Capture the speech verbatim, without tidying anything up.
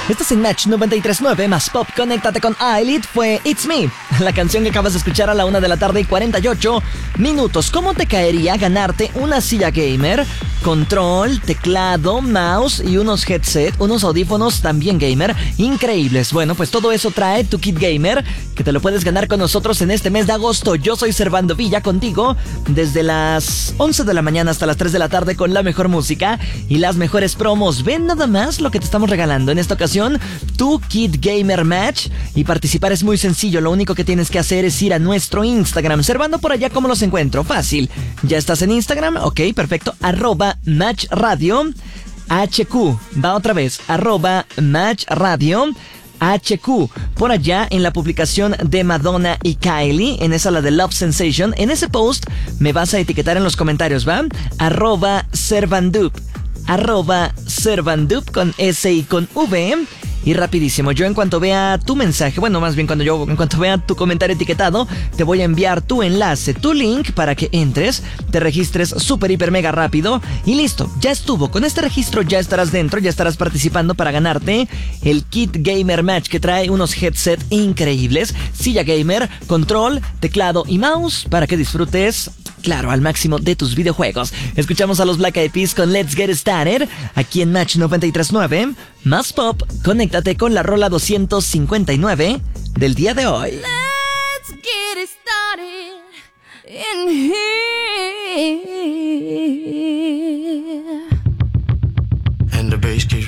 Estás en Match noventa y tres punto nueve más Pop. Conéctate con Eyelid. Fue It's Me, la canción que acabas de escuchar a la una de la tarde y cuarenta y ocho minutos. ¿Cómo te caería ganarte una silla gamer, control, teclado, mouse y unos headset, unos audífonos también gamer increíbles? Bueno, pues todo eso trae tu kit gamer, que te lo puedes ganar con nosotros en este mes de agosto. Yo soy Servando Villa, contigo desde las once de la mañana hasta las tres de la tarde con la mejor música y las mejores promos. Ven nada más lo que te estamos regalando en esta ocasión, tu kit gamer match, y participar es muy sencillo. Lo único que tienes que hacer es ir a nuestro Instagram. Servando, por allá, ¿cómo los encuentro? Fácil. ¿Ya estás en Instagram? Ok, perfecto. Arroba Match Radio H Q. Va otra vez. Arroba Match Radio H Q. Por allá en la publicación de Madonna y Kylie, en esa, la de Love Sensation, en ese post me vas a etiquetar en los comentarios, ¿va? Arroba Servandup. Arroba Servandup con S y con V. Y rapidísimo, yo en cuanto vea tu mensaje, bueno, más bien cuando yo, en cuanto vea tu comentario etiquetado, te voy a enviar tu enlace, tu link, para que entres, te registres súper, hiper, mega rápido y listo, ya estuvo. Con este registro ya estarás dentro, ya estarás participando para ganarte el Kit Gamer Match, que trae unos headset increíbles, silla gamer, control, teclado y mouse, para que disfrutes, claro, al máximo de tus videojuegos. Escuchamos a los Black Eyed Peas con Let's Get Started, aquí en Match noventa y tres punto nueve, más Pop. Conéctate con la rola doscientos cincuenta y nueve del día de hoy. Let's get it started in here.